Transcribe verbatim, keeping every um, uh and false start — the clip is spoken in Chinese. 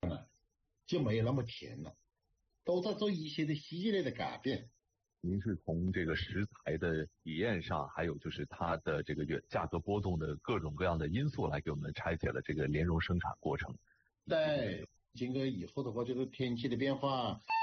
就没有那么甜了，都在做一些的系列的改变。 您是从这个食材的体验上，还有就是它的这个原价格波动的各种各样的因素来给我们拆解了这个莲蓉生产过程。 在经过以后的话，就是天气的变化。